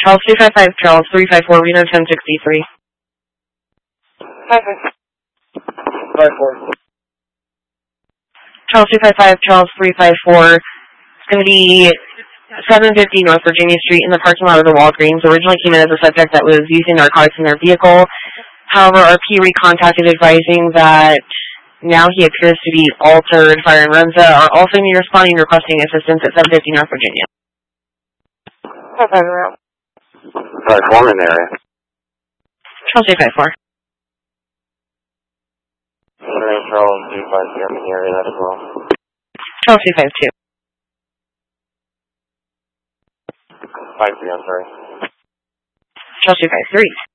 Charles 255, Charles 354, Reno 1063. 54. Charles 255, Charles 354. It's going to be 750 North Virginia Street in the parking lot of the Walgreens. Originally came in as a subject that was using narcotics in their vehicle. However, RP recontacted advising that now he appears to be altered. Fire and Renza are also be responding requesting assistance at 750 North Virginia. 54 in the area. Charles 254. Charles 250 in the area that as well. Charles 252. 53, I'm sorry. Charles 253.